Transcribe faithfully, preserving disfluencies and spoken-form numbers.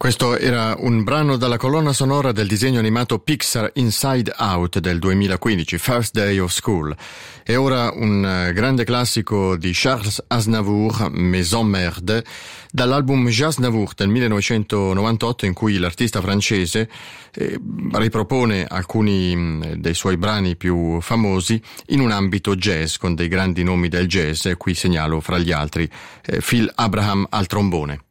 Questo era un brano dalla colonna sonora del disegno animato Pixar Inside Out del duemilaquindici, First Day of School. E ora un grande classico di Charles Aznavour, Maison Merde, dall'album J'Aznavour del millenovecentonovantotto, in cui l'artista francese eh, ripropone alcuni dei suoi brani più famosi in un ambito jazz, con dei grandi nomi del jazz. Qui segnalo fra gli altri eh, Phil Abraham al trombone.